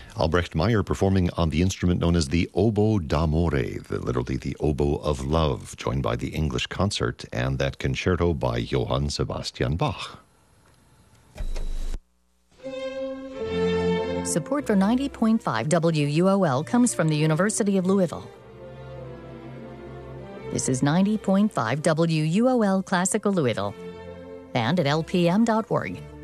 Albrecht Meyer performing on the instrument known as the oboe d'amore, literally the oboe of love, joined by the English Concert and that concerto by Johann Sebastian Bach. Support for 90.5 WUOL comes from the University of Louisville. This is 90.5 WUOL Classical Louisville and at lpm.org.